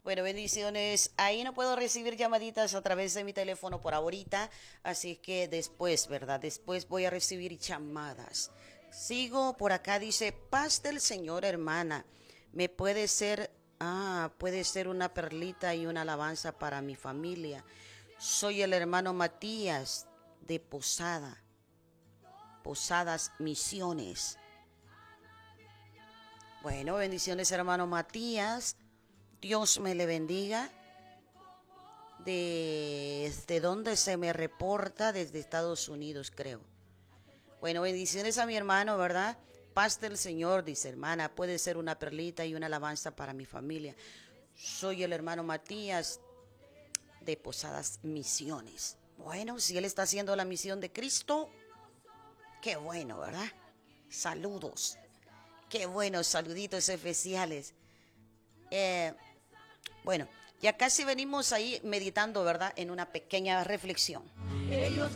Bueno, bendiciones. Ahí no puedo recibir llamaditas a través de mi teléfono por ahorita, así que después, ¿verdad? Después voy a recibir llamadas. Sigo por acá, dice, paz del Señor, hermana. Me puede ser, puede ser una perlita y una alabanza para mi familia. Soy el hermano Matías de Posadas Misiones. Bueno, bendiciones, hermano Matías. Dios me le bendiga. ¿Desde dónde se me reporta? Desde Estados Unidos, creo. Bueno, bendiciones a mi hermano, ¿verdad? Paz del Señor, dice hermana. Puede ser una perlita y una alabanza para mi familia. Soy el hermano Matías de Posadas Misiones. Bueno, si él está haciendo la misión de Cristo, qué bueno, ¿verdad? Saludos. Qué buenos saluditos especiales. Eh, Bueno, ya casi venimos ahí meditando, ¿verdad? En una pequeña reflexión. Ellos